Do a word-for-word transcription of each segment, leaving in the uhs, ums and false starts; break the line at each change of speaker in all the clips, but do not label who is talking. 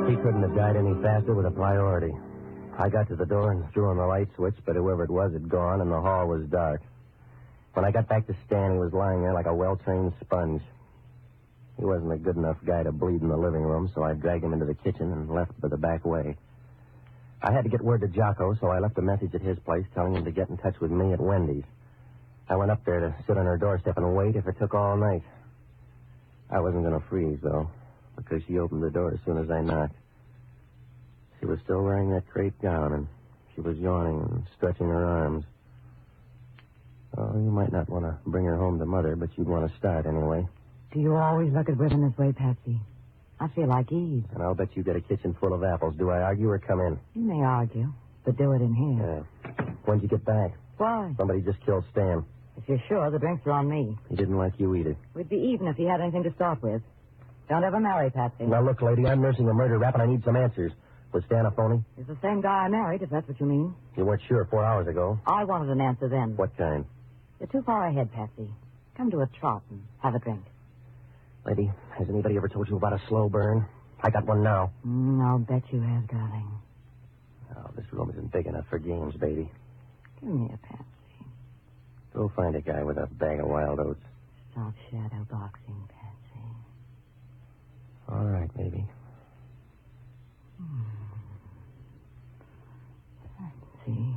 He couldn't have died any faster with a priority. I got to the door and threw on the light switch, but whoever it was had gone, and the hall was dark. When I got back to Stan, he was lying there like a well-trained sponge. He wasn't a good enough guy to bleed in the living room, so I dragged him into the kitchen and left by the back way. I had to get word to Jocko, so I left a message at his place telling him to get in touch with me at Wendy's. I went up there to sit on her doorstep and wait if it took all night. I wasn't going to freeze, though, because she opened the door as soon as I knocked. She was still wearing that crepe gown, and she was yawning and stretching her arms. Oh, you might not want to bring her home to Mother, but you'd want to start anyway.
Do you always look at women this way, Patsy? I feel like Eve.
And I'll bet you get a kitchen full of apples. Do I argue or come in?
You may argue, but do it in here.
Yeah. When'd you get back?
Why?
Somebody just killed Stan.
If you're sure, the drinks are on me.
He didn't like you either.
We'd be even if he had anything to start with. Don't ever marry Patsy.
Now, look, lady, I'm nursing a murder rap, and I need some answers. Was Stan a phony?
He's the same guy I married, if that's what you mean.
You weren't sure four hours ago.
I wanted an answer then.
What kind?
You're too far ahead, Patsy. Come to a trot and have a drink.
Lady, has anybody ever told you about a slow burn? I got one now.
Mm, I'll bet you have, darling.
Oh, this room isn't big enough for games, baby.
Give me a Patsy.
Go find a guy with a bag of wild oats.
Stop shadow boxing, Patsy.
All right, baby.
Hmm. Patsy.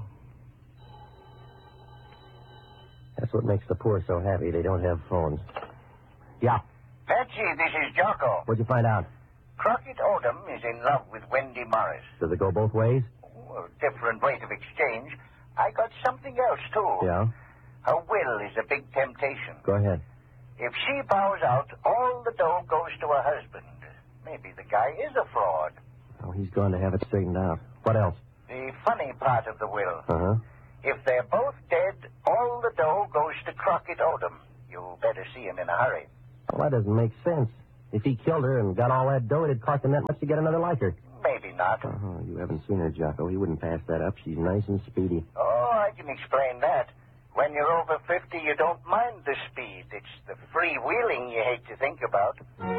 That's what makes the poor so happy. They don't have phones. Yeah.
Patsy, this is Jocko.
What'd you find out?
Crockett Odom is in love with Wendy Morris.
Does it go both ways?
Oh, a different rate of exchange. I got something else, too.
Yeah?
Her will is a big temptation.
Go ahead.
If she bows out, all the dough goes to her husband. Maybe the guy is a fraud.
Oh, he's going to have it straightened out. What else?
The funny part of the will.
Uh-huh.
If they're both dead, all the dough goes to Crockett Odom. You better see him in a hurry.
Well, that doesn't make sense. If he killed her and got all that dough, it'd cost him that much to get another like her.
Maybe not.
Uh-huh. You haven't seen her, Jocko. He wouldn't pass that up. She's nice and speedy.
Oh, I can explain that. When you're over fifty, you don't mind the speed. It's the freewheeling you hate to think about.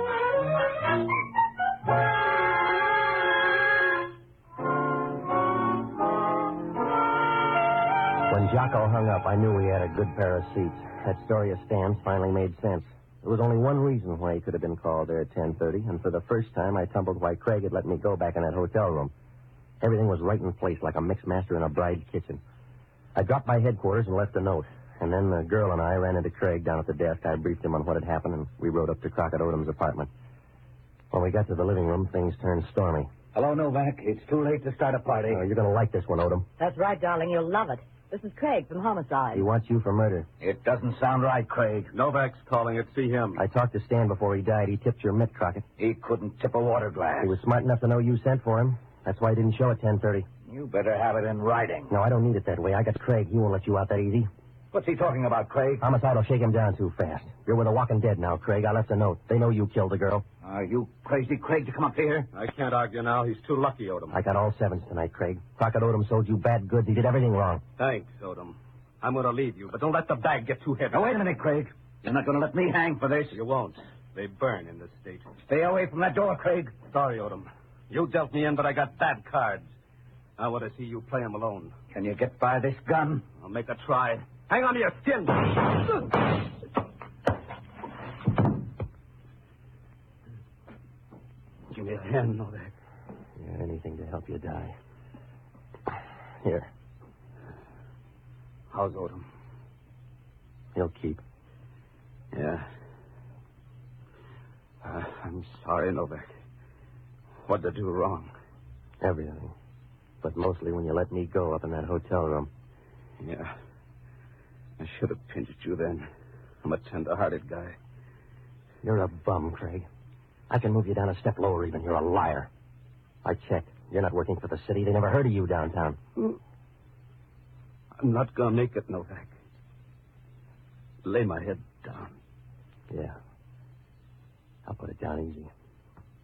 When Jocko hung up, I knew we had a good pair of seats. That story of Stan's finally made sense. There was only one reason why he could have been called there at ten thirty, and for the first time, I tumbled why Craig had let me go back in that hotel room. Everything was right in place, like a mix master in a bride's kitchen. I dropped by headquarters and left a note, and then the girl and I ran into Craig down at the desk. I briefed him on what had happened, and we rode up to Crockett Odom's apartment. When we got to the living room, things turned stormy.
Hello, Novak. It's too late to start a party.
Oh, you're going to like this one, Odom.
That's right, darling. You'll love it. This is Craig from Homicide.
He wants you for murder.
It doesn't sound right, Craig.
Novak's calling it. See him.
I talked to Stan before he died. He tipped your mitt, Crockett.
He couldn't tip a water glass.
He was smart enough to know you sent for him. That's why he didn't show at ten thirty.
You better have it in writing.
No, I don't need it that way. I got Craig. He won't let you out that easy.
What's he talking about, Craig?
Homicide will shake him down too fast. You're with the walking dead now, Craig. I left a note. They know you killed the girl.
Are you crazy, Craig, to come up here?
I can't argue now. He's too lucky, Odom.
I got all sevens tonight, Craig. Crockett Odom sold you bad goods. He did everything wrong.
Thanks, Odom. I'm going to leave you, but don't let the bag get too heavy.
Now, wait a minute, Craig. You're not going to let me hang for this.
You won't. They burn in this state.
Stay away from that door, Craig.
Sorry, Odom. You dealt me in, but I got bad cards. I want to see you play them alone.
Can you get by this gun?
I'll make a try. Hang on to your skin.
Give me a hand, Novak.
Yeah, anything to help you die. Here.
How's Odom?
He'll keep.
Yeah. Uh, I'm sorry, Novak. What'd I do wrong?
Everything. But mostly when you let me go up in that hotel room.
Yeah. I should have pinched you then. I'm a tender-hearted guy.
You're a bum, Craig. I can move you down a step lower even. You're a liar. I checked. You're not working for the city. They never heard of you downtown.
I'm not going to make it, Novak. Lay my head down.
Yeah. I'll put it down easy.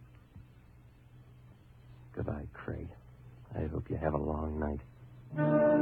Goodbye, Craig. I hope you have a long night.